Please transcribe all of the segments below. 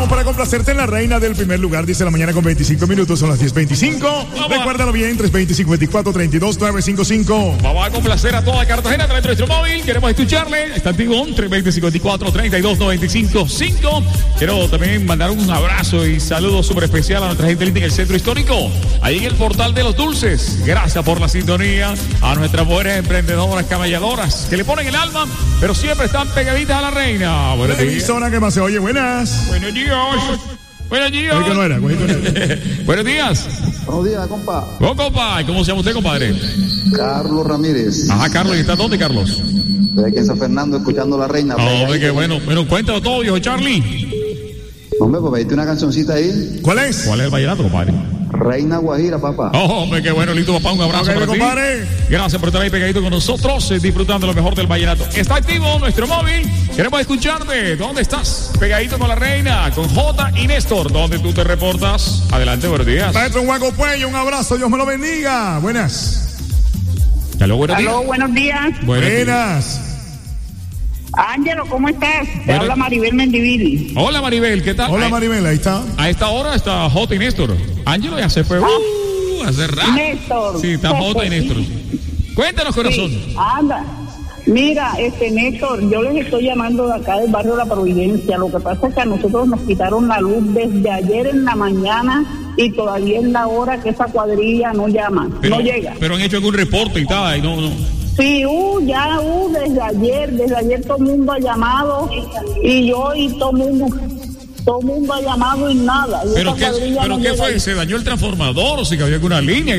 para complacerte en la reina del primer lugar. Dice la mañana con 25 minutos, son las 10:25. Recuérdalo bien, 320-54-32-955. Vamos a complacer a toda Cartagena a través de nuestro móvil. Queremos escucharle. Está activo 320-54-32-955. Quiero también mandar un abrazo y saludo súper especial a nuestra gente linda en el centro histórico. Ahí en el portal de los dulces. Gracias por la sintonía. A nuestras mujeres emprendedoras, caballadoras, que le ponen el alma, pero siempre están pegaditas a la reina. Buenos días. Televisora que más se oye, buenas. Buenos días. Buenos días. No era. Buenos días. Buenos días, compa. Oh, compa. ¿Cómo se llama usted, compadre? Carlos Ramírez. Ajá, Carlos. ¿Y está dónde, Carlos? Estoy aquí en San Fernando escuchando la reina. Qué bueno. Bueno, cuéntalo todo, viejo Charlie. Hombre, pues pediste una cancioncita ahí. ¿Cuál es? ¿Cuál es el vallenato, compadre? Reina Guajira, papá. Oh, hombre, qué bueno, listo, papá. Un abrazo para ti. Compadre. Gracias por estar ahí pegadito con nosotros, disfrutando lo mejor del vallenato. Está activo nuestro móvil. Queremos escucharte. ¿Dónde estás? Pegadito con la reina, con J y Néstor. ¿Dónde tú te reportas? Adelante, buenos días. Maestro Juaco Puello, un abrazo. Dios me lo bendiga. Buenas. Aló, buenos días. Aló, buenos días. Buenas. Ángelo, ¿cómo estás? Te Bueno. habla Maribel Mendivili. Hola, Maribel, ¿qué tal? Hola, Maribel, ahí está. A esta hora está J y Néstor. Ángelo ya se fue. Hace rato. Néstor. Sí, está J y Néstor. Cuéntanos, corazón. Sí, anda. Mira, Néstor, yo les estoy llamando de acá del barrio La Providencia. Lo que pasa es que a nosotros nos quitaron la luz desde ayer en la mañana y todavía es la hora que esa cuadrilla no llama, no llega. Pero han hecho algún reporte y tal, y no. Sí, desde ayer todo el mundo ha llamado y todo el mundo ha llamado y nada. Y ¿Pero esa cuadrilla no qué llega. fue? ¿Se dañó el transformador o se cayó alguna línea?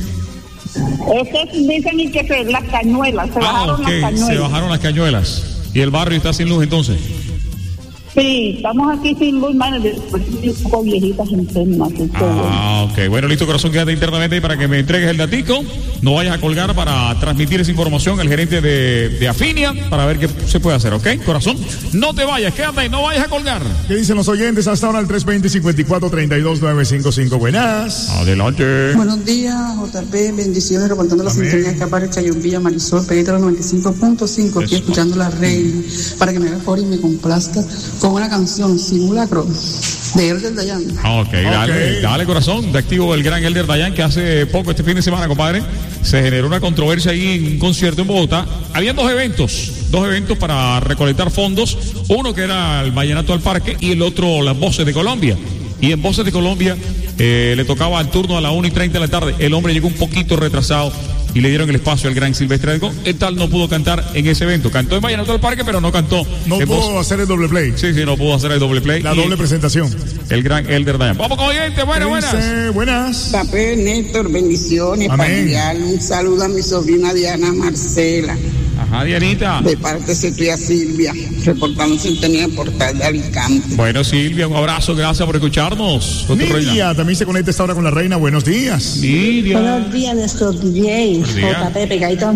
Dicen y que las cañuelas, se bajaron las cañuelas. Se bajaron las cañuelas. ¿Y el barrio está sin luz entonces? Sí, estamos aquí sin luz, un poco viejitas enfermas. Ok. Bueno, listo, corazón, quédate internamente ahí para que me entregues el datico. No vayas a colgar para transmitir esa información al gerente de Afinia para ver qué se puede hacer, ¿ok? Corazón, no te vayas, quédate ahí, no vayas a colgar. ¿Qué dicen los oyentes hasta ahora al 320-54-32-955? Buenas. Adelante. Buenos días, JP, bendiciones, reportando la sintonía acá para Chayumbilla, Marisol, Pedro 95.5, aquí escuchando la reina, para que me haga favor y me complazca con una canción, Simulacro, de Elder Dayan. Ok, dale, corazón, de activo el gran Elder Dayan, que hace poco, este fin de semana, compadre, se generó una controversia ahí en un concierto en Bogotá. Habían dos eventos para recolectar fondos, uno que era el Vallenato al Parque y el otro las Voces de Colombia. Y en Voces de Colombia le tocaba el turno a las 1:30 de la tarde. El hombre llegó un poquito retrasado y le dieron el espacio al gran Silvestre Algo. El tal no pudo cantar en ese evento. Cantó en Vallenato al Parque, pero no cantó. No pudo hacer el doble play. Sí, no pudo hacer el doble play. La doble presentación. El gran Elder Dayan. Vamos con oyentes, buenas. Buenas. JP, Néstor, bendiciones, Amén. para enviarle un saludo a mi sobrina Diana Marcela. Ajá, Dianita. De parte de tía Silvia, reportando sintonía en Portal de Alicante. Bueno, Silvia, un abrazo, gracias por escucharnos. Nidia también se conecta esta hora con la reina. Buenos días. Nidia. Buenos días, nuestro DJ, JP, pegaditos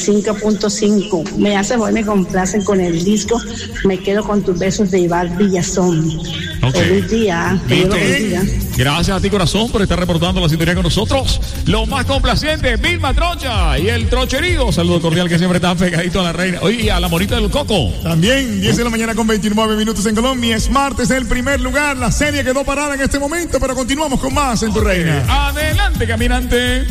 95.5. Me hace bueno, me complacen con el disco. Me quedo con tus besos de Ibar Villazón. Okay. Feliz día. Que Dios lo bendiga. Gracias a ti, corazón, por estar reportando la sintonía con nosotros. Lo más complaciente, Vilma Trocha y el Trocherío. Saludo cordial que siempre están pegadito a la reina. Oye, y a la monita del Coco. También, 10 de la mañana con 29 minutos en Colombia. Es martes, el primer lugar. La serie quedó parada en este momento, pero continuamos con más en tu reina. Adelante, caminante.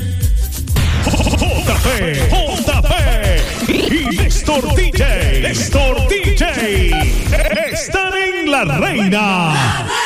JP y Néstor DJ. Están en la reina.